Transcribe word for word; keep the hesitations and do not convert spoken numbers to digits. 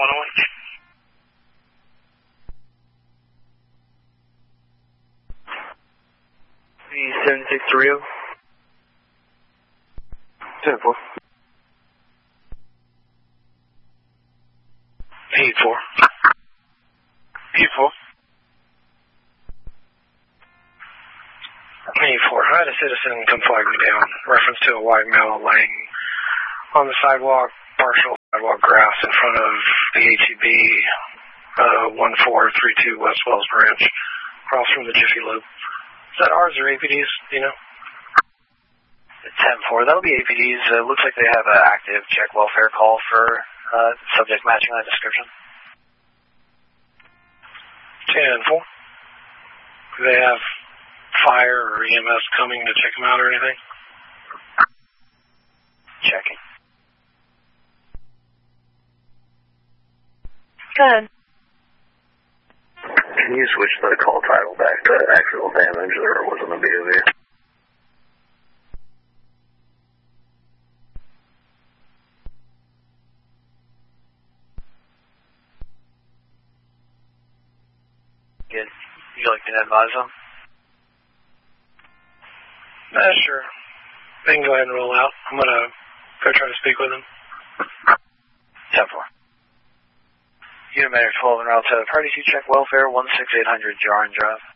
one oh one. seven six three zero. ten four. eight four. eight four. eight four. I had a citizen come flag me down. Reference to a white male laying on the sidewalk, partial sidewalk grass in front of the H E B uh, one four three two West Wells Branch, across from the Jiffy Lube. Is that ours or A P D's? Do you know? ten four. That'll be A P D's. It uh, looks like they have an active check welfare call for uh, subject matching that description. ten four. Do they have fire or E M S coming to check them out or anything? Checking. Good. Can you switch the call title back to actual damage or was it a B O V? Good. You like me to advise them? Uh, sure. They can go ahead and roll out. I'm going to go try to speak with them. ten four. Unit Manager twelve en route to Party two check welfare one six eight hundred Jaron Drive.